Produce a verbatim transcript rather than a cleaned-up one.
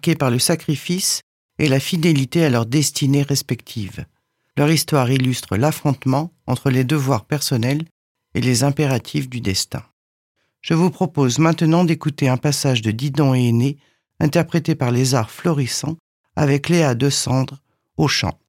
marqués par le sacrifice et la fidélité à leurs destinées respectives. Leur histoire illustre l'affrontement entre les devoirs personnels et les impératifs du destin. Je vous propose maintenant d'écouter un passage de Didon et Aîné, interprété par les Arts Florissants, avec Léa Descendre au chant.